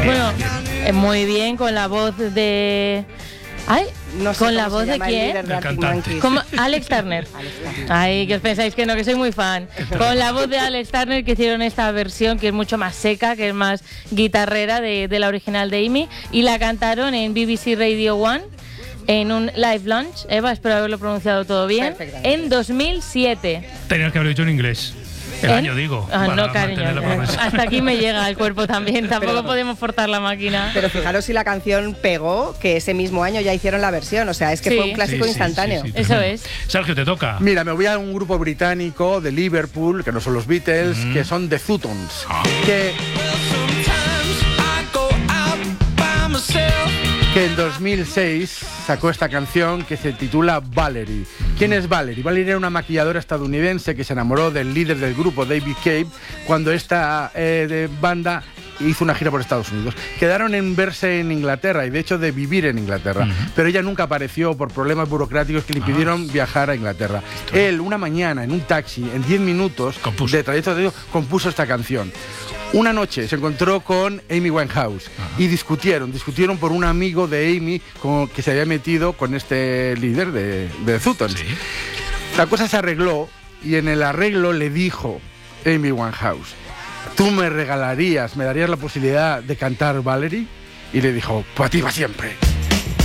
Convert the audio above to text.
Bueno, muy bien, con la voz de... Ay, No sé ¿con cómo la se voz de llama el quién? líder de El Arctic cantante. Monkeys. Como Alex Turner. Ay, que os pensáis que no, que soy muy fan. Con la voz de Alex Turner, que hicieron esta versión que es mucho más seca, que es más guitarrera de la original de Amy, y la cantaron en BBC Radio 1 en un live launch. Eva, espero haberlo pronunciado todo bien. En 2007. Tenías que haberlo dicho en inglés. El año, digo. Ah, para no, cariño. mantener la promesa. Hasta aquí me llega el cuerpo también. Tampoco podemos forzar la máquina. Pero fijaros si la canción pegó, que ese mismo año ya hicieron la versión. O sea, es que Sí. fue un clásico instantáneo. Sí, Eso tremendo. es. Sergio, te toca. Mira, me voy a un grupo británico de Liverpool, que no son los Beatles, que son The Futons, que en 2006 sacó esta canción que se titula Valerie. ¿Quién es Valerie? Valerie era una maquilladora estadounidense que se enamoró del líder del grupo, David Cave, cuando esta banda hizo una gira por Estados Unidos. Quedaron en verse en Inglaterra y de hecho de vivir en Inglaterra, pero ella nunca apareció por problemas burocráticos que le impidieron viajar a Inglaterra. Él, una mañana, en un taxi, en 10 minutos de trayecto de compuso esta canción. Una noche se encontró con Amy Winehouse y discutieron por un amigo de Amy que se había metido con este líder de Futons. Sí. La cosa se arregló y en el arreglo le dijo Amy Winehouse: ¿tú me darías la posibilidad de cantar Valerie? Y le dijo: pues a ti va siempre.